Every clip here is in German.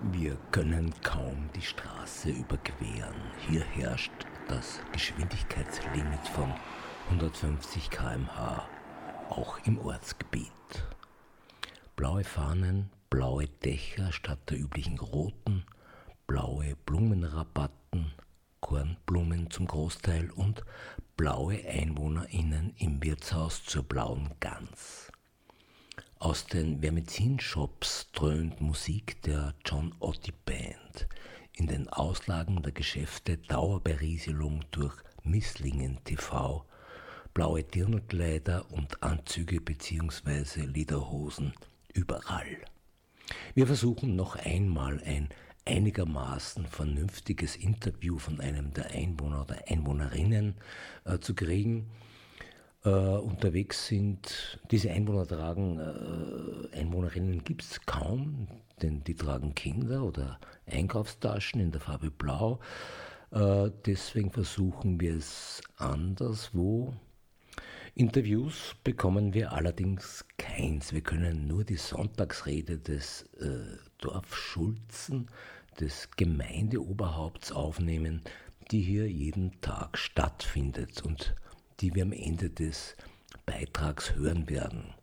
Wir können kaum die Straße überqueren. Hier herrscht das Geschwindigkeitslimit von 150 km/h, auch im Ortsgebiet. Blaue Fahnen, blaue Dächer statt der üblichen roten, blaue Blumenrabatten, Kornblumen zum Großteil und blaue EinwohnerInnen im Wirtshaus zur blauen Gans. Aus den Vermezin-Shops dröhnt Musik der John Otti Band. In den Auslagen der Geschäfte Dauerberieselung durch Misslingen TV, blaue Dirndlkleider und Anzüge bzw. Lederhosen überall. Wir versuchen noch einmal ein einigermaßen vernünftiges Interview von einem der Einwohner oder Einwohnerinnen zu kriegen. Unterwegs sind, diese Einwohnerinnen gibt es kaum, denn die tragen Kinder oder Einkaufstaschen in der Farbe Blau. Deswegen versuchen wir es anderswo. Interviews bekommen wir allerdings keins. Wir können nur die Sonntagsrede des Dorfschulzen, des Gemeindeoberhaupts aufnehmen, die hier jeden Tag stattfindet und die wir am Ende des Beitrags hören werden.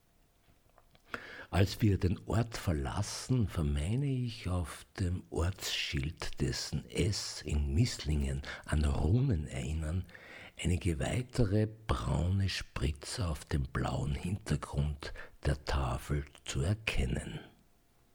Als wir den Ort verlassen, vermeine ich auf dem Ortsschild, dessen S in Misslingen an Runen erinnern, einige weitere braune Spritzer auf dem blauen Hintergrund der Tafel zu erkennen.